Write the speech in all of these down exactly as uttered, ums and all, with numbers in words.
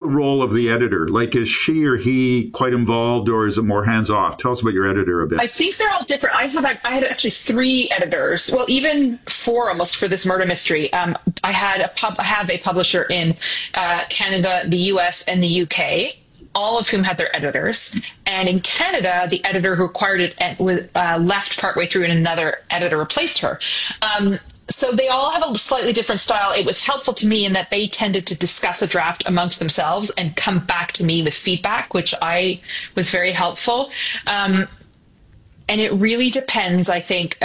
role of the editor? Like, is she or he quite involved, or is it more hands-off? Tell us about your editor a bit. I think they're all different. I have I had actually three editors. Well, even four almost for this murder mystery. Um, I had a pub. I have a publisher in uh, Canada, the U S, and the U K. All of whom had their editors. And in Canada, the editor who acquired it was uh, left partway through, and another editor replaced her. Um, so they all have a slightly different style. It was helpful to me in that they tended to discuss a draft amongst themselves and come back to me with feedback, which I was very helpful. Um, And it really depends, I think.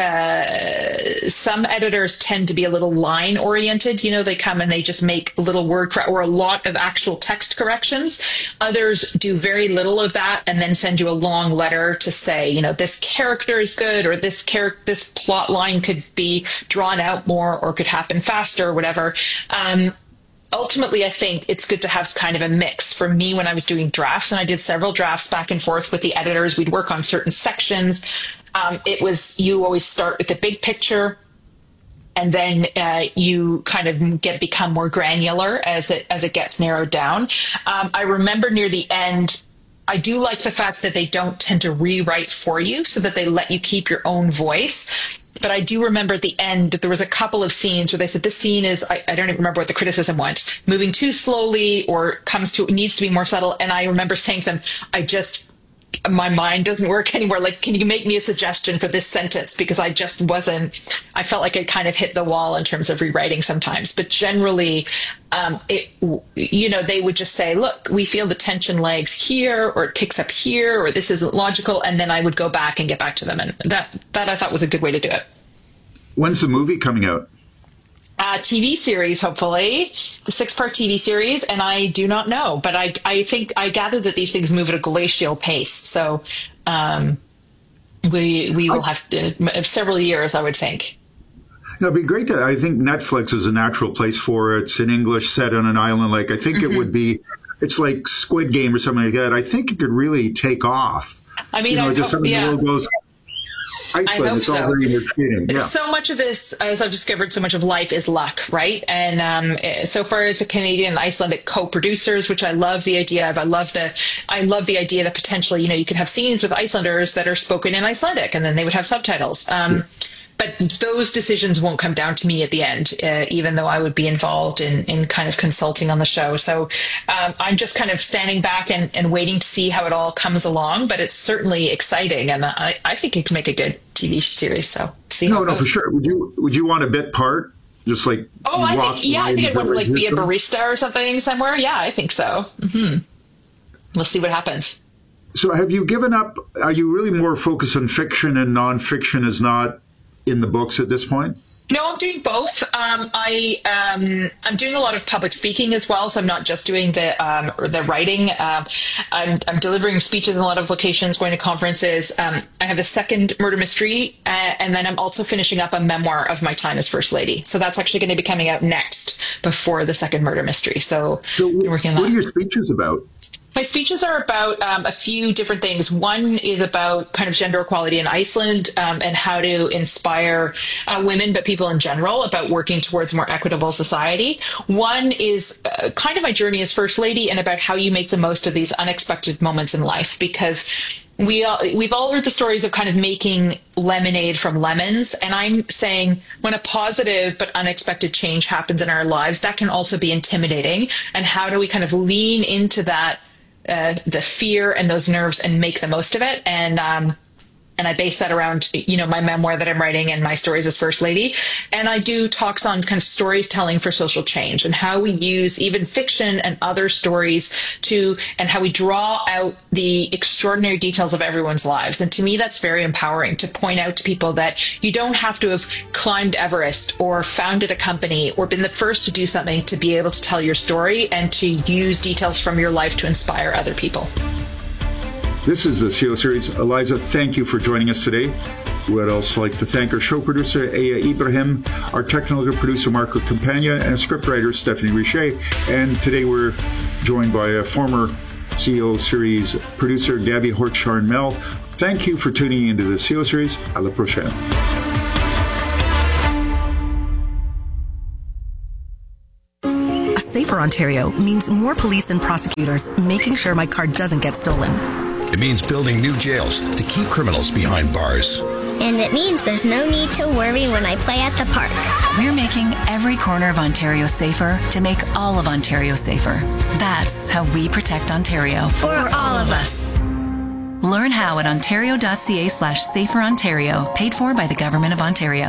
Uh, some editors tend to be a little line oriented. You know, they come and they just make a little word cor- or a lot of actual text corrections. Others do very little of that and then send you a long letter to say, you know, this character is good, or this char- this plot line could be drawn out more or could happen faster or whatever. Um, Ultimately, I think it's good to have kind of a mix. For me, when I was doing drafts, and I did several drafts back and forth with the editors, we'd work on certain sections. Um, it was, you always start with the big picture, and then uh, you kind of get become more granular as it as it gets narrowed down. Um, I remember near the end, I do like the fact that they don't tend to rewrite for you, so that they let you keep your own voice. But I do remember at the end, there was a couple of scenes where they said, this scene is, I, I don't even remember what the criticism was, moving too slowly or comes to, needs to be more subtle. And I remember saying to them, I just, my mind doesn't work anymore. Like, can you make me a suggestion for this sentence? Because I just wasn't, I felt like I kind of hit the wall in terms of rewriting sometimes. But generally, um, it, you know, they would just say, look, we feel the tension lags here, or it picks up here, or this isn't logical. And then I would go back and get back to them. And that, that I thought was a good way to do it. When's the movie coming out? Uh, T V series, hopefully, a six-part T V series, and I do not know, but I, I think I gather that these things move at a glacial pace. So um, we we will have to, several years, I would think. It'd be great to. I think Netflix is a natural place for it. It's in English, set on an island. Like I think mm-hmm. it would be. It's like Squid Game or something like that. I think it could really take off. I mean, you know, I just hope, something yeah. that goes. Iceland. I hope it's all so. very entertaining. Yeah. So much of this, as I've discovered, so much of life is luck, right? And um, so far, it's a Canadian and Icelandic co-producers, which I love the idea of. I love the, I love the idea that potentially, you know, you could have scenes with Icelanders that are spoken in Icelandic, and then they would have subtitles. Um, yeah. But those decisions won't come down to me at the end, uh, even though I would be involved in, in kind of consulting on the show. So um, I'm just kind of standing back and, and waiting to see how it all comes along. But it's certainly exciting, and I, I think it could make a good T V series. So see no, how it no, goes. for sure. Would you would you want a bit part? Just like oh, I think yeah, I think I'd want to like be a barista or something somewhere. Yeah, I think so. Mm-hmm. We'll see what happens. So have you given up? Are you really more focused on fiction, and nonfiction is not in the books at this point? No, I'm doing both. Um, I um, I'm doing a lot of public speaking as well, so I'm not just doing the um, or the writing. Um, I'm I'm delivering speeches in a lot of locations, going to conferences. Um, I have the second murder mystery, uh, and then I'm also finishing up a memoir of my time as First Lady. So that's actually going to be coming out next, before the second murder mystery. So, so I'm working on that. What are your speeches about? My speeches are about um, a few different things. One is about kind of gender equality in Iceland um, and how to inspire uh, women, but people in general, about working towards a more equitable society. One is uh, kind of my journey as First Lady and about how you make the most of these unexpected moments in life, because we all, we've all heard the stories of kind of making lemonade from lemons. And I'm saying when a positive but unexpected change happens in our lives, that can also be intimidating. And how do we kind of lean into that Uh, the fear and those nerves and make the most of it. And um, and I base that around, you know, my memoir that I'm writing and my stories as First Lady. And I do talks on kind of storytelling for social change and how we use even fiction and other stories to, and how we draw out the extraordinary details of everyone's lives. And to me, that's very empowering to point out to people that you don't have to have climbed Everest or founded a company or been the first to do something to be able to tell your story and to use details from your life to inspire other people. This is the C E O Series. Eliza, thank you for joining us today. We'd also like to thank our show producer, Aya Ibrahim, our technical producer, Marco Campagna, and our scriptwriter, Stephanie Richer. And today we're joined by a former C E O Series producer, Gabby Hortcharn-Mell. Thank you for tuning into the C E O Series. À la prochaine. A safer Safer Ontario means more police and prosecutors making sure my car doesn't get stolen. It means building new jails to keep criminals behind bars. And it means there's no need to worry when I play at the park. We're making every corner of Ontario safer to make all of Ontario safer. That's how we protect Ontario. For all of us. Learn how at ontario.ca slash safer Ontario, paid for by the Government of Ontario.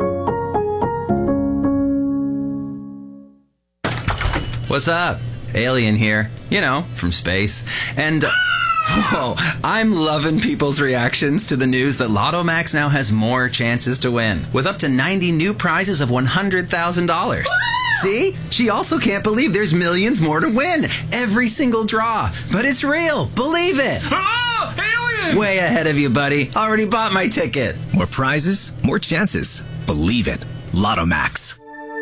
What's up? Alien here. You know, from space. And... Uh, Whoa, I'm loving people's reactions to the news that Lotto Max now has more chances to win, with up to ninety new prizes of one hundred thousand dollars. See? She also can't believe there's millions more to win. Every single draw. But it's real. Believe it. Oh, alien! Way ahead of you, buddy. Already bought my ticket. More prizes, more chances. Believe it. Lotto Max.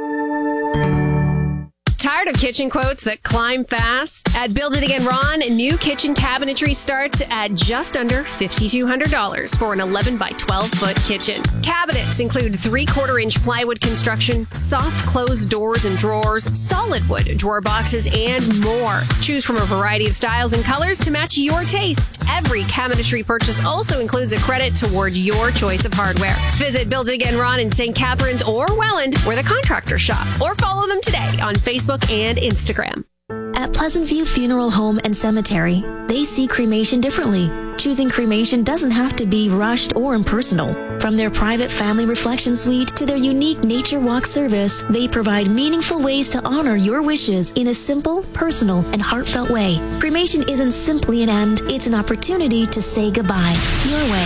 Tired of kitchen quotes that climb fast? At Build It Again Ron, new kitchen cabinetry starts at just under five thousand two hundred dollars for an eleven by twelve foot kitchen. Cabinets include three-quarter inch plywood construction, soft closed doors and drawers, solid wood drawer boxes, and more. Choose from a variety of styles and colors to match your taste. Every cabinetry purchase also includes a credit toward your choice of hardware. Visit Build It Again Ron in Saint Catharines or Welland, where the contractors shop, or follow them today on Facebook and Instagram. At Pleasant View Funeral Home and Cemetery, they see cremation differently. Choosing cremation doesn't have to be rushed or impersonal. From their private family reflection suite to their unique nature walk service, they provide meaningful ways to honor your wishes in a simple, personal, and heartfelt way. Cremation isn't simply an end, it's an opportunity to say goodbye. Your way.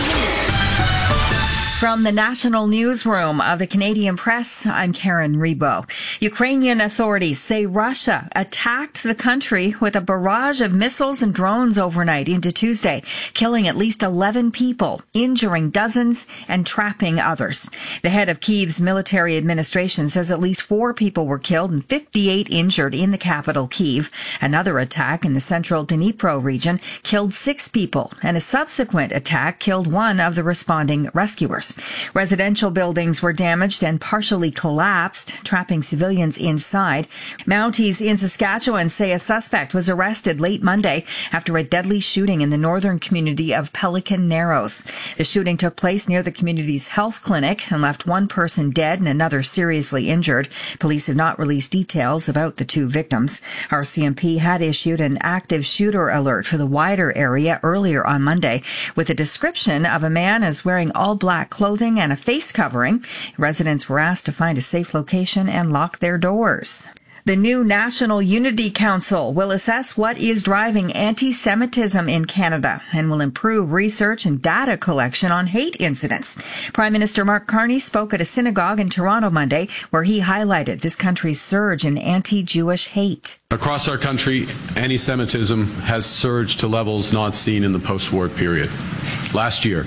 From the National Newsroom of the Canadian Press, I'm Karen Rebo. Ukrainian authorities say Russia attacked the country with a barrage of missiles and drones overnight into Tuesday, killing at least eleven people, injuring dozens, and trapping others. The head of Kyiv's military administration says at least four people were killed and fifty-eight injured in the capital, Kyiv. Another attack in the central Dnipro region killed six people, and a subsequent attack killed one of the responding rescuers. Residential buildings were damaged and partially collapsed, trapping civilians inside. Mounties in Saskatchewan say a suspect was arrested late Monday after a deadly shooting in the northern community of Pelican Narrows. The shooting took place near the community's health clinic and left one person dead and another seriously injured. Police have not released details about the two victims. R C M P had issued an active shooter alert for the wider area earlier on Monday with a description of a man as wearing all black clothing and a face covering. Residents were asked to find a safe location and lock their doors. The new National Unity Council will assess what is driving anti-Semitism in Canada and will improve research and data collection on hate incidents. Prime Minister Mark Carney spoke at a synagogue in Toronto Monday where he highlighted this country's surge in anti-Jewish hate. Across our country, anti-Semitism has surged to levels not seen in the post-war period. Last year,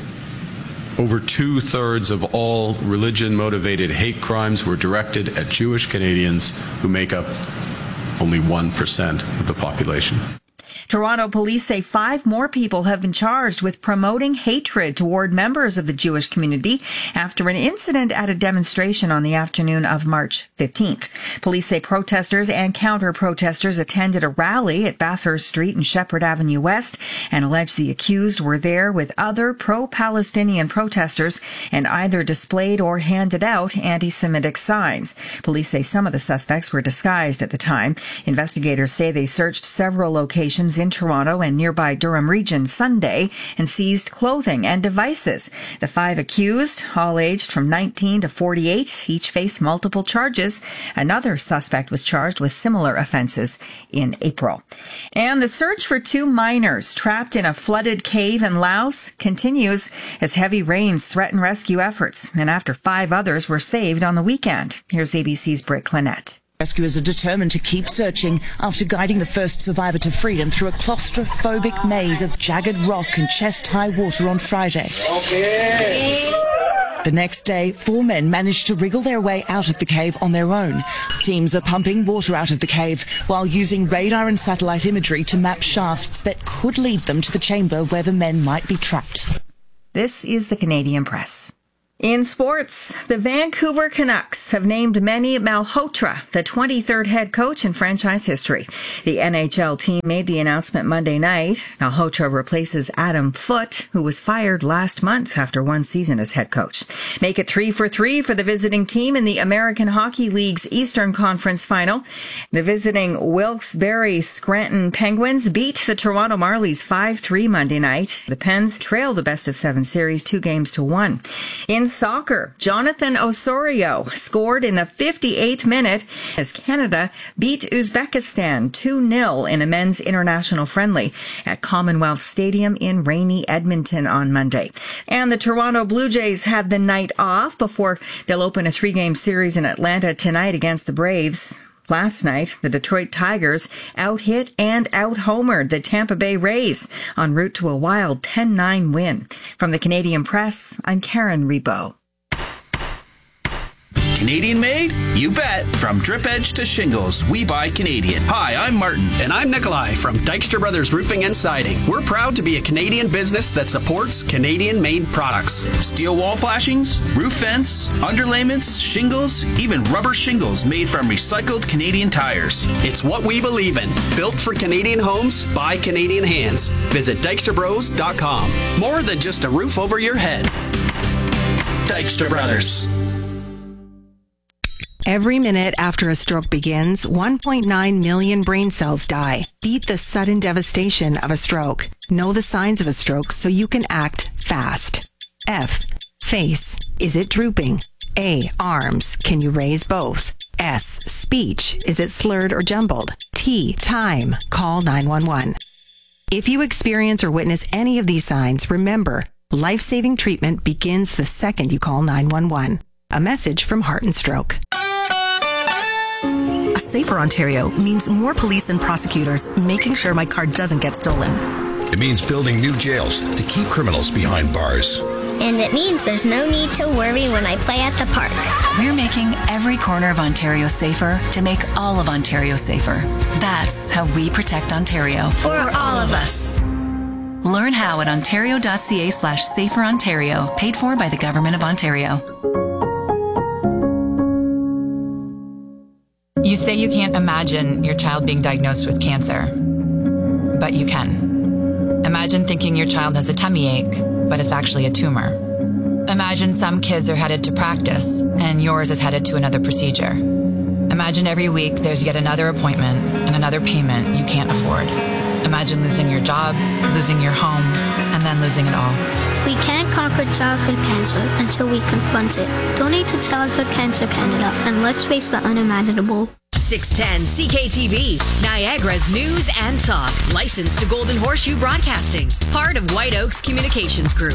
over two-thirds of all religion-motivated hate crimes were directed at Jewish Canadians, who make up only one percent of the population. Toronto police say five more people have been charged with promoting hatred toward members of the Jewish community after an incident at a demonstration on the afternoon of March fifteenth. Police say protesters and counter-protesters attended a rally at Bathurst Street and Shepherd Avenue West and allege the accused were there with other pro-Palestinian protesters and either displayed or handed out anti-Semitic signs. Police say some of the suspects were disguised at the time. Investigators say they searched several locations in Toronto and nearby Durham region Sunday and seized clothing and devices. The five accused, all aged from nineteen to forty-eight, each faced multiple charges. Another suspect was charged with similar offenses in April. And the search for two miners trapped in a flooded cave in Laos continues as heavy rains threaten rescue efforts. And after five others were saved on the weekend. Here's A B C's Britt Clinette. Rescuers are determined to keep searching after guiding the first survivor to freedom through a claustrophobic maze of jagged rock and chest-high water on Friday. Okay. The next day, four men managed to wriggle their way out of the cave on their own. Teams are pumping water out of the cave while using radar and satellite imagery to map shafts that could lead them to the chamber where the men might be trapped. This is the Canadian Press. In sports, the Vancouver Canucks have named Manny Malhotra the twenty-third head coach in franchise history. The N H L team made the announcement Monday night. Malhotra replaces Adam Foote, who was fired last month after one season as head coach. Make it three for three for the visiting team in the American Hockey League's Eastern Conference Final. The visiting Wilkes-Barre Scranton Penguins beat the Toronto Marlies five three Monday night. The Pens trailed the best of seven series two games to one. In soccer, Jonathan Osorio scored in the fifty-eighth minute as Canada beat Uzbekistan two nil in a men's international friendly at Commonwealth Stadium in rainy Edmonton on Monday. And the Toronto Blue Jays have the night off before they'll open a three-game series in Atlanta tonight against the Braves. Last night, the Detroit Tigers out-hit and out-homered the Tampa Bay Rays en route to a wild ten nine win. From the Canadian Press, I'm Karen Rebo. Canadian made? You bet. From drip edge to shingles, we buy Canadian. Hi, I'm Martin. And I'm Nikolai from Dykstra Brothers Roofing and Siding. We're proud to be a Canadian business that supports Canadian-made products. Steel wall flashings, roof vents, underlayments, shingles, even rubber shingles made from recycled Canadian tires. It's what we believe in. Built for Canadian homes by Canadian hands. Visit dykstra bros dot com. More than just a roof over your head. Dykstra Brothers. Every minute after a stroke begins, one point nine million brain cells die. Beat the sudden devastation of a stroke. Know the signs of a stroke so you can act fast. F. Face. Is it drooping? A. Arms. Can you raise both? S. Speech. Is it slurred or jumbled? T. Time. Call nine one one. If you experience or witness any of these signs, remember, life-saving treatment begins the second you call nine one one. A message from Heart and Stroke. A safer Ontario means more police and prosecutors making sure my car doesn't get stolen. It means building new jails to keep criminals behind bars. And it means there's no need to worry when I play at the park. We're making every corner of Ontario safer to make all of Ontario safer. That's how we protect Ontario. For all of us. Learn how at ontario.ca slash safer Ontario, paid for by the Government of Ontario. You say you can't imagine your child being diagnosed with cancer, but you can. Imagine thinking your child has a tummy ache, but it's actually a tumor. Imagine some kids are headed to practice, and yours is headed to another procedure. Imagine every week there's yet another appointment and another payment you can't afford. Imagine losing your job, losing your home, and then losing it all. We can't conquer childhood cancer until we confront it. Donate to Childhood Cancer Canada, and let's face the unimaginable. six ten C K T V, Niagara's news and talk. Licensed to Golden Horseshoe Broadcasting. Part of White Oaks Communications Group.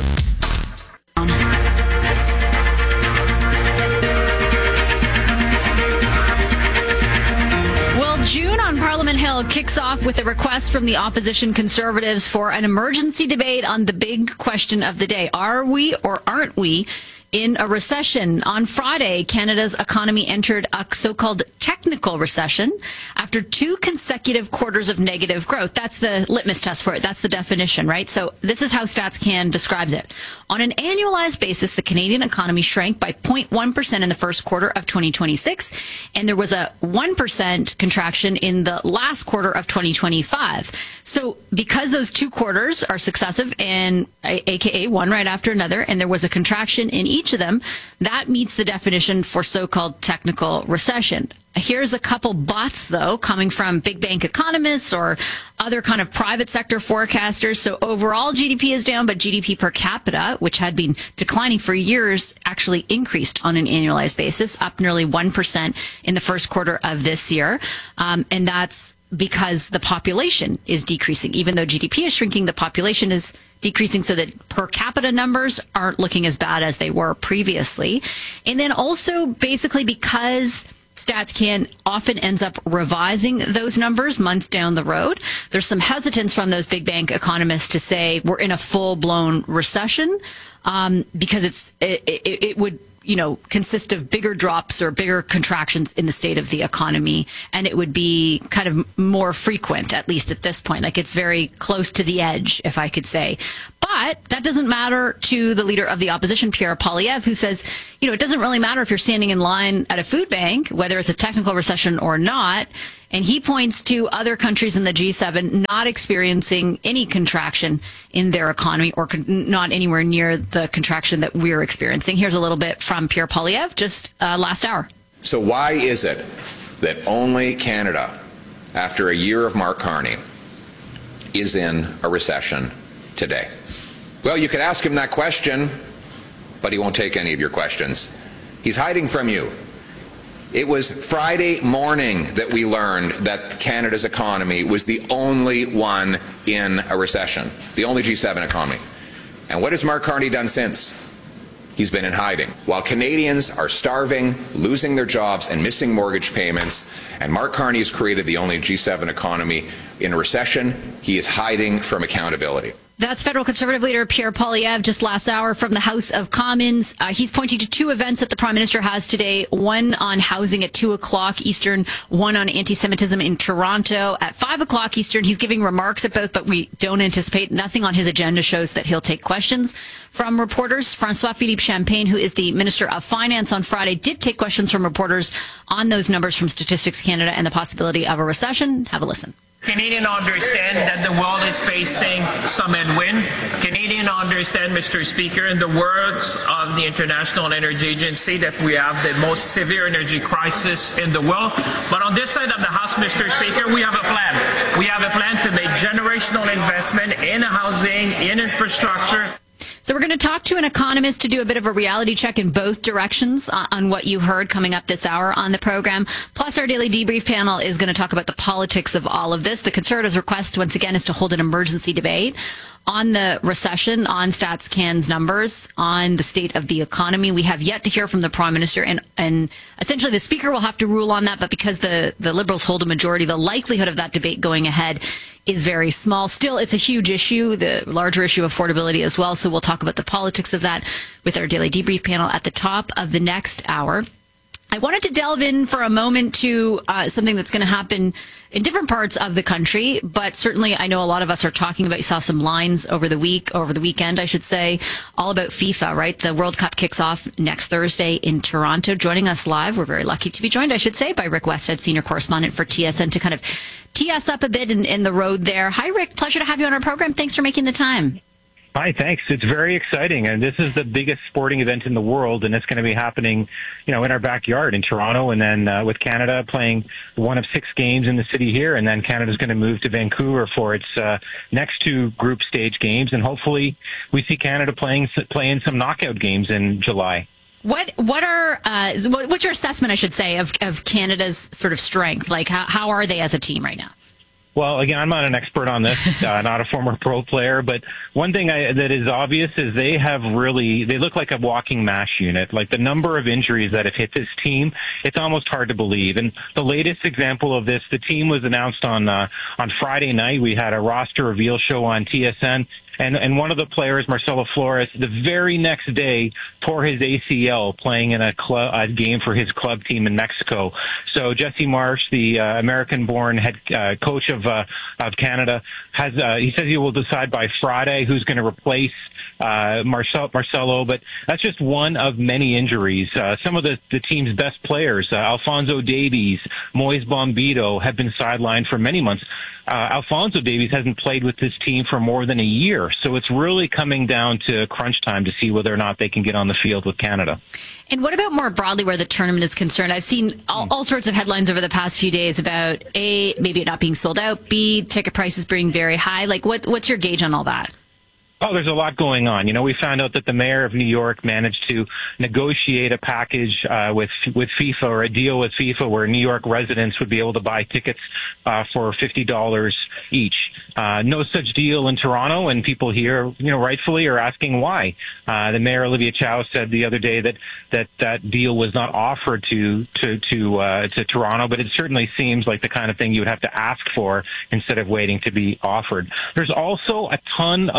June on Parliament Hill kicks off with a request from the opposition Conservatives for an emergency debate on the big question of the day. Are we or aren't we in a recession? On Friday, Canada's economy entered a so-called technical recession after two consecutive quarters of negative growth. That's the litmus test for it. That's the definition, right? So this is how StatsCan describes it. On an annualized basis, the Canadian economy shrank by zero point one percent in the first quarter of twenty twenty-six, and there was a one percent contraction in the last quarter of twenty twenty-five. So because those two quarters are successive, and aka one right after another, and there was a contraction in each of them, that meets the definition for so-called technical recession. Here's a couple buts, though, coming from big bank economists or other kind of private sector forecasters. So overall G D P is down, but G D P per capita, which had been declining for years, actually increased on an annualized basis, up nearly one percent in the first quarter of this year. Um, and that's because the population is decreasing. Even though G D P is shrinking, the population is decreasing, so that per capita numbers aren't looking as bad as they were previously. And then also basically because StatsCan often ends up revising those numbers months down the road, there's some hesitance from those big bank economists to say we're in a full-blown recession, um, because it's it, it, it would you know, consist of bigger drops or bigger contractions in the state of the economy, and it would be kind of more frequent, at least at this point. Like, it's very close to the edge, if I could say. But that doesn't matter to the leader of the opposition, Pierre Poilievre, who says, you know, it doesn't really matter if you're standing in line at a food bank, whether it's a technical recession or not. And he points to other countries in the G seven not experiencing any contraction in their economy, or con- not anywhere near the contraction that we're experiencing. Here's a little bit from Pierre Poilievre just uh, last hour. So why is it that only Canada, after a year of Mark Carney, is in a recession today? Well, you could ask him that question, but he won't take any of your questions. He's hiding from you. It was Friday morning that we learned that Canada's economy was the only one in a recession, the only G seven economy. And what has Mark Carney done since? He's been in hiding. While Canadians are starving, losing their jobs, and missing mortgage payments, and Mark Carney has created the only G seven economy in a recession, he is hiding from accountability. That's federal Conservative leader Pierre Poilievre just last hour from the House of Commons. Uh, he's pointing to two events that the Prime Minister has today, one on housing at two o'clock Eastern, one on anti-Semitism in Toronto at five o'clock Eastern. He's giving remarks at both, but we don't anticipate. Nothing on his agenda shows that he'll take questions from reporters. Francois-Philippe Champagne, who is the Minister of Finance on Friday, did take questions from reporters on those numbers from Statistics Canada and the possibility of a recession. Have a listen. Canadians understand that the world is facing some headwind. Canadians understand, Mister Speaker, in the words of the International Energy Agency, that we have the most severe energy crisis in the world. But on this side of the House, Mister Speaker, we have a plan. We have a plan to make generational investment in housing, in infrastructure. So we're going to talk to an economist to do a bit of a reality check in both directions on, on what you heard coming up this hour on the program. Plus, our daily debrief panel is going to talk about the politics of all of this. The Conservatives' request, once again, is to hold an emergency debate on the recession, on StatsCan's numbers, on the state of the economy. We have yet to hear from the Prime Minister, and, and essentially the Speaker will have to rule on that, but because the, the Liberals hold a majority, the likelihood of that debate going ahead is very small. Still, it's a huge issue, the larger issue of affordability as well, so we'll talk about the politics of that with our daily debrief panel at the top of the next hour. I wanted to delve in for a moment to uh, something that's going to happen in different parts of the country, but certainly I know a lot of us are talking about, you saw some lines over the week, over the weekend, I should say, all about FIFA, right? The World Cup kicks off next Thursday in Toronto. Joining us live, we're very lucky to be joined, I should say, by Rick Westhead, senior correspondent for T S N, to kind of tee us up a bit in, in the road there. Hi, Rick. Pleasure to have you on our program. Thanks for making the time. Hi, thanks. It's very exciting, and this is the biggest sporting event in the world, and it's going to be happening, you know, in our backyard in Toronto, and then uh, with Canada playing one of six games in the city here, and then Canada's going to move to Vancouver for its uh, next two group stage games, and hopefully we see Canada playing playing some knockout games in July. What what are uh, what's your assessment, I should say, of of Canada's sort of strength? Like, how how are they as a team right now? Well, again, I'm not an expert on this, uh, not a former pro player, but one thing I, that is obvious is they have really, they look like a walking mash unit. Like the number of injuries that have hit this team, it's almost hard to believe. And the latest example of this, the team was announced on, uh, on Friday night. We had a roster reveal show on T S N. And, and one of the players, Marcelo Flores, the very next day tore his A C L playing in a, club, a game for his club team in Mexico. So Jesse Marsh, the uh, American-born head uh, coach of uh, of Canada, has uh, he says he will decide by Friday who's going to replace uh, Marcel, Marcelo. But that's just one of many injuries. Uh, some of the, the team's best players, uh, Alphonso Davies, Moise Bombito, have been sidelined for many months. Uh, Alphonso Davies hasn't played with this team for more than a year, so it's really coming down to crunch time to see whether or not they can get on the field with Canada. And what about more broadly where the tournament is concerned? I've seen all, all sorts of headlines over the past few days about A, maybe it not being sold out, B, ticket prices being very high. Like, what what's your gauge on all that? Oh, there's a lot going on. You know, we found out that the mayor of New York managed to negotiate a package uh, with with FIFA, or a deal with FIFA, where New York residents would be able to buy tickets uh, for fifty dollars each. Uh, no such deal in Toronto, and people here, you know, rightfully are asking why. Uh, the mayor, Olivia Chow, said the other day that that, that deal was not offered to to to, uh, to Toronto, but it certainly seems like the kind of thing you would have to ask for instead of waiting to be offered. There's also a ton of off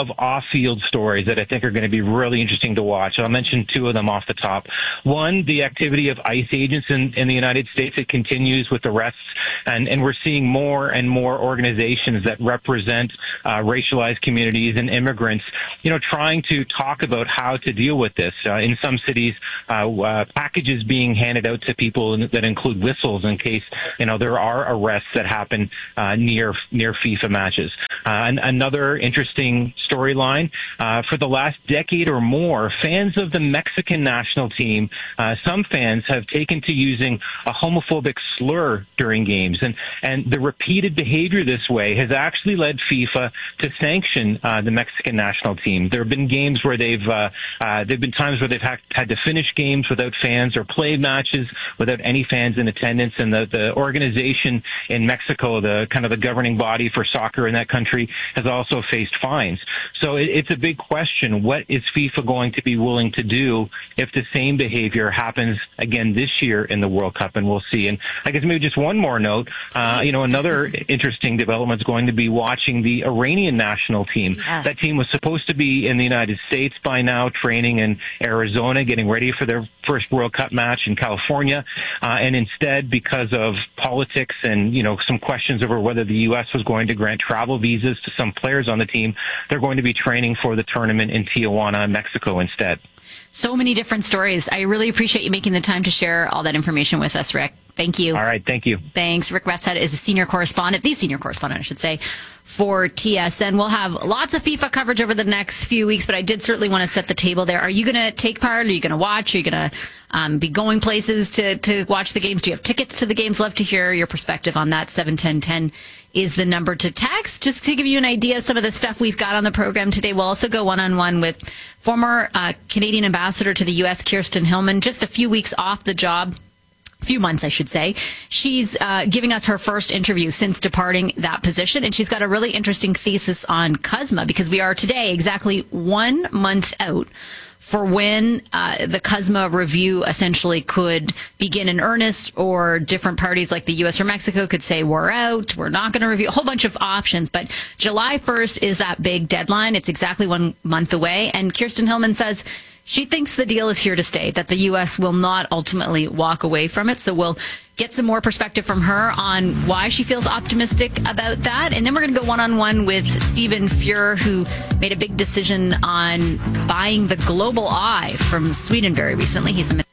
off-field stories that I think are going to be really interesting to watch. I'll mention two of them off the top. One, the activity of ICE agents in, in the United States. It continues with arrests, and, and we're seeing more and more organizations that represent uh, racialized communities and immigrants, you know, trying to talk about how to deal with this. Uh, in some cities, uh, uh, packages being handed out to people that include whistles in case, you know, there are arrests that happen uh, near near FIFA matches. Uh, and another interesting storyline, uh, for the last decade or more, fans of the Mexican national team, uh, some fans have taken to using a homophobic slur during games. And, and the repeated behavior this way has actually led FIFA to sanction uh, the Mexican national team. There have been games where they've, uh, uh, there have been times where they've ha- had to finish games without fans or play matches without any fans in attendance. And the, the organization in Mexico, the kind of the governing body for soccer in that country, has also faced fines. So it, it's a big question. What is FIFA going to be willing to do if the same behavior happens again this year in the World Cup? And we'll see. And I guess maybe just one more note, uh, you know, another interesting development is going to be watching the Iranian national team. Yes. That team was supposed to be in the United States by now, training in Arizona, getting ready for their first World Cup match in California. Uh, and instead, because of politics and, you know, some questions over whether the U S was going to grant travel visas to some players on the team, they're going to be training for the tournament in Tijuana, Mexico instead. So many different stories. I really appreciate you making the time to share all that information with us, Rick. Thank you. All right. Thank you. Thanks. Rick Westhead is a senior correspondent, the senior correspondent, I should say, for T S N. We'll have lots of FIFA coverage over the next few weeks, but I did certainly want to set the table there. Are you going to take part? Are you going to watch? Are you going to um, be going places to, to watch the games? Do you have tickets to the games? Love to hear your perspective on that. seven ten ten is the number to text. Just to give you an idea of some of the stuff we've got on the program today, we'll also go one-on-one with former uh, Canadian ambassador to the U S, Kirsten Hillman, just a few weeks off the job. Few months, I should say. She's uh, giving us her first interview since departing that position, and she's got a really interesting thesis on C U S M A, because we are today exactly one month out for when uh, the C U S M A review essentially could begin in earnest, or different parties like the U S or Mexico could say, we're out, we're not going to review, a whole bunch of options. But July first is that big deadline. It's exactly one month away, and Kirsten Hillman says she thinks the deal is here to stay, that the U S will not ultimately walk away from it. So we'll get some more perspective from her on why she feels optimistic about that. And then we're going to go one-on-one with Stephen Fuhr, who made a big decision on buying the Global Eye from Swedenberry recently. He's the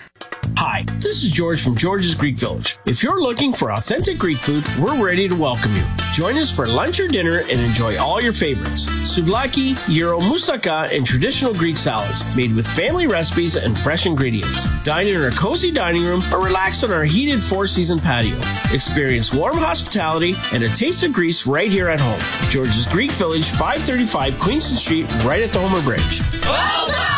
Hi, this is George from George's Greek Village. If you're looking for authentic Greek food, we're ready to welcome you. Join us for lunch or dinner and enjoy all your favorites. Souvlaki, gyro, moussaka, and traditional Greek salads made with family recipes and fresh ingredients. Dine in our cozy dining room or relax on our heated four-season patio. Experience warm hospitality and a taste of Greece right here at home. George's Greek Village, five thirty-five Queenston Street, right at the Homer Bridge. Well done!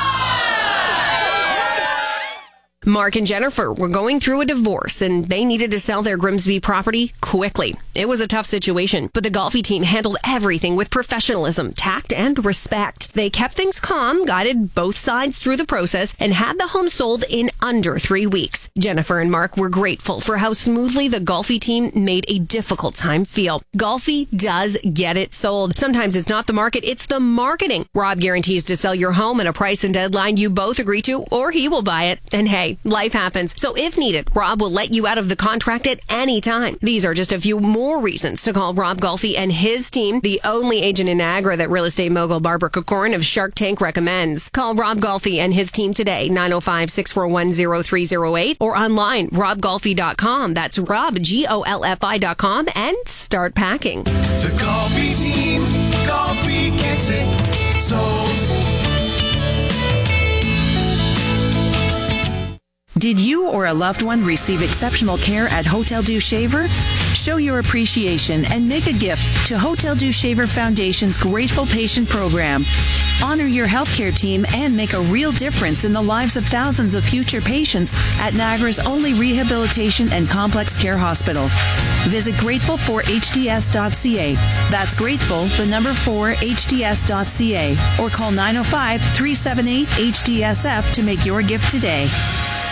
Mark and Jennifer were going through a divorce, and they needed to sell their Grimsby property quickly. It was a tough situation, but the Golfi team handled everything with professionalism, tact, and respect. They kept things calm, guided both sides through the process, and had the home sold in under three weeks. Jennifer and Mark were grateful for how smoothly the Golfi team made a difficult time feel. Golfi does get it sold. Sometimes it's not the market, it's the marketing. Rob guarantees to sell your home at a price and deadline you both agree to, or he will buy it. And hey, life happens. So if needed, Rob will let you out of the contract at any time. These are just a few more reasons to call Rob Golfi and his team, the only agent in Niagara that real estate mogul Barbara Corcoran of Shark Tank recommends. Call Rob Golfi and his team today, nine oh five, six four one, oh three oh eight, or online, rob golfi dot com. That's Rob, G O L F I dot com, and start packing. The Golfi team, Golfi gets it sold. Did you or a loved one receive exceptional care at Hotel Dieu Shaver? Show your appreciation and make a gift to Hotel Dieu Shaver Foundation's Grateful Patient Program. Honor your healthcare team and make a real difference in the lives of thousands of future patients at Niagara's only rehabilitation and complex care hospital. Visit grateful for H D S dot C A. That's grateful, the number four, H D S dot C A. Or call nine oh five, three seven eight, H D S F to make your gift today.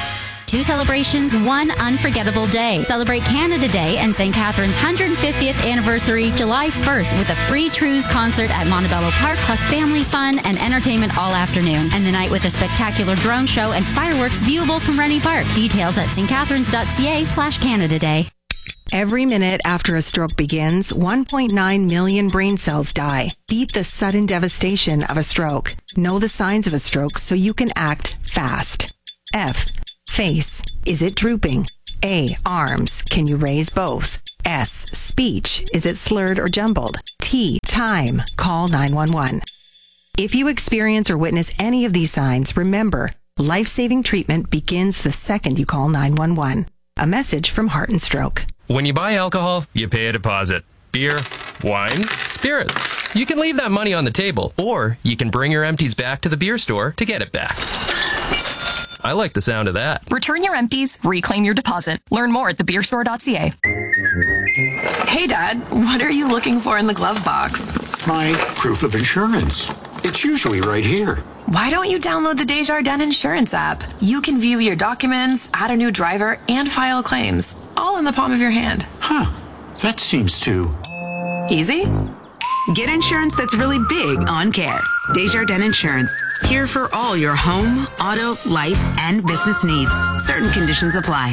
Two celebrations, one unforgettable day. Celebrate Canada Day and Saint Catharines' one hundred fiftieth anniversary July first with a free Trews concert at Montebello Park, plus family fun and entertainment all afternoon. And the night with a spectacular drone show and fireworks viewable from Rennie Park. Details at stcatharines.ca slash Canada Day. Every minute after a stroke begins, one point nine million brain cells die. Beat the sudden devastation of a stroke. Know the signs of a stroke so you can act fast. F. Face. Is it drooping? A. Arms. Can you raise both? S. Speech. Is it slurred or jumbled? T. Time. Call nine one one. If you experience or witness any of these signs, remember, life-saving treatment begins the second you call nine one one. A message from Heart and Stroke. When you buy alcohol, you pay a deposit. Beer, wine, spirits. You can leave that money on the table, or you can bring your empties back to the beer store to get it back. I like the sound of that. Return your empties, reclaim your deposit. Learn more at the beer store dot c a. Hey, Dad, what are you looking for in the glove box? My proof of insurance. It's usually right here. Why don't you download the Desjardins Insurance app? You can view your documents, add a new driver, and file claims, all in the palm of your hand. Huh. That seems too... easy? Get insurance that's really big on care. Desjardins Insurance. Here for all your home, auto, life, and business needs. Certain conditions apply.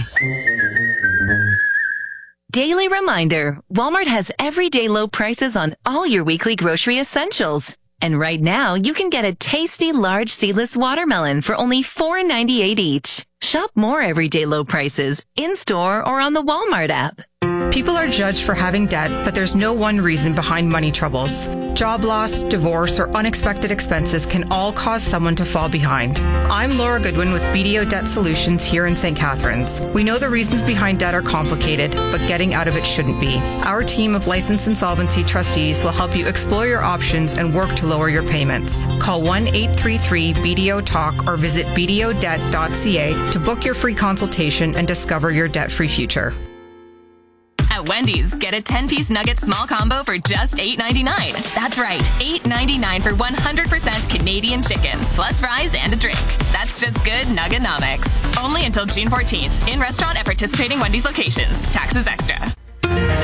Daily reminder, Walmart has everyday low prices on all your weekly grocery essentials. And right now, you can get a tasty large seedless watermelon for only four ninety-eight each. Shop more everyday low prices in-store or on the Walmart app. People are judged for having debt, but there's no one reason behind money troubles. Job loss, divorce, or unexpected expenses can all cause someone to fall behind. I'm Laura Goodwin with B D O Debt Solutions here in Saint Catharines. We know the reasons behind debt are complicated, but getting out of it shouldn't be. Our team of licensed insolvency trustees will help you explore your options and work to lower your payments. Call one eight three three B D O talk or visit b d o debt dot c a to book your free consultation and discover your debt-free future. At Wendy's, get a ten-piece nugget small combo for just eight ninety-nine. That's right, eight ninety-nine for one hundred percent Canadian chicken, plus fries and a drink. That's just good Nuggenomics. Only until June fourteenth. In restaurant at participating Wendy's locations. Taxes extra.